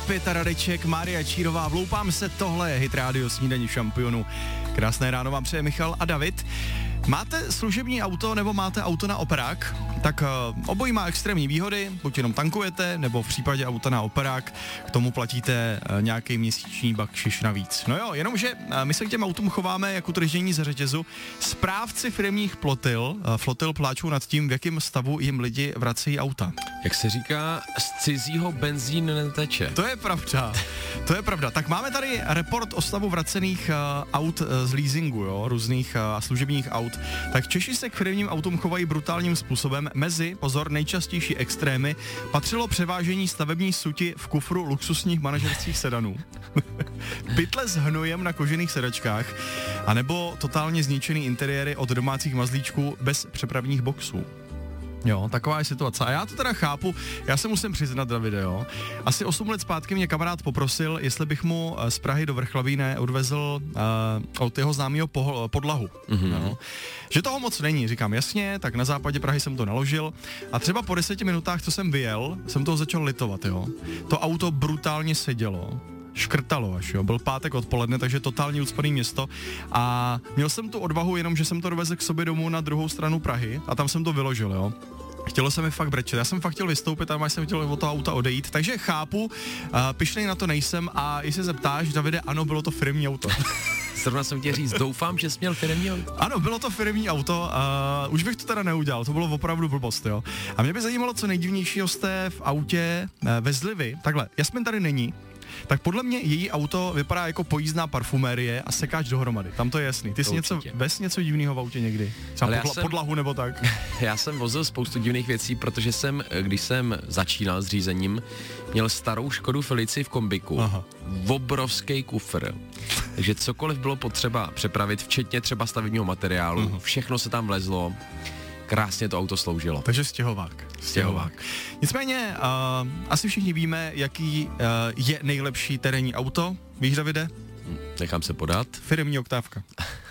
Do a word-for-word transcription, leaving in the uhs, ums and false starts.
Péta Radeček, Mária Čírová, vloupám se, tohle je Hit Radio Snídaní šampionů. Krásné ráno vám přeje Michal a David. Máte služební auto nebo máte auto na operák? Tak uh, obojí má extrémní výhody, buď jenom tankujete, nebo v případě auta na operák k tomu platíte uh, nějaký měsíční bakšiš navíc. No jo, jenomže uh, my se k těm autům chováme jako tržení ze řetězu. Správci firemních flotil, uh, flotil pláčou nad tím, v jakém stavu jim lidi vracejí auta. Jak se říká, z cizího benzín neteče. To je pravda, to je pravda. Tak máme tady report o stavu vracených uh, aut uh, z leasingu, jo, různých uh, služebních aut. Tak Češi se k firemním autům chovají brutálním způsobem. Mezi, pozor, nejčastější extrémy patřilo převážení stavební suti v kufru luxusních manažerských sedanů, pytle s hnojem na kožených sedačkách, anebo totálně zničený interiéry od domácích mazlíčků bez přepravních boxů. Jo, taková je situace. A já to teda chápu, já se musím přiznat, Davide, jo. Asi osm let zpátky mě kamarád poprosil, jestli bych mu z Prahy do Vrchlavíne odvezl uh, od jeho známého pohl- podlahu. Mm-hmm. Jo. Že toho moc není, říkám jasně, tak na západě Prahy jsem to naložil a třeba po deseti minutách, co jsem vyjel, jsem toho začal litovat, jo. To auto brutálně sedělo. Škrtalo až, jo. Byl pátek odpoledne, takže totálně ucpaný město a měl jsem tu odvahu jenom, že jsem to dovezl k sobě domů na druhou stranu Prahy a tam jsem to vyložil, jo. Chtělo se mi fakt brečet, já jsem fakt chtěl vystoupit a máš jsem chtěl od toho auta odejít, takže chápu, uh, pyšnej na to nejsem a jestli se ptáš, Davide, ano, bylo to firemní auto. Zrovna jsem tě říct, doufám, že jsi měl firemní auto. Ano, bylo to firemní auto, uh, už bych to teda neudělal, to bylo opravdu blbost, jo. A mě by zajímalo, co nejdivnějšího jste v autě uh, vezli vy. Takhle, Jasmin tady není, tak podle mě její auto vypadá jako pojízdná parfumérie a sekáč dohromady. Tam to je jasný. Ty jsi něco, bez něco divného v autě někdy? Třeba podla, jsem, podlahu nebo tak? Já jsem vozil spoustu divných věcí, protože jsem, když jsem začínal s řízením, měl starou Škodu Felici v kombiku. Aha. Obrovský kufr. Takže cokoliv bylo potřeba přepravit, včetně třeba stavebního materiálu, uh-huh. všechno se tam vlezlo. Krásně to auto sloužilo. Takže stěhovák. Stěhovák. Nicméně, uh, asi všichni víme, jaký uh, je nejlepší terénní auto. Víš, Davide? Nechám se podat. Firemní oktávka.